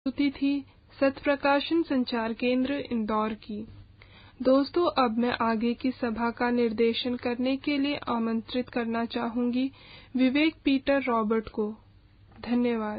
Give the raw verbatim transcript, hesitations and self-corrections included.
प्रस्तुति थी सत्प्रकाशन संचार केंद्र इंदौर की। दोस्तों, अब मैं आगे की सभा का निर्देशन करने के लिए आमंत्रित करना चाहूंगी विवेक पीटर रॉबर्ट को। धन्यवाद।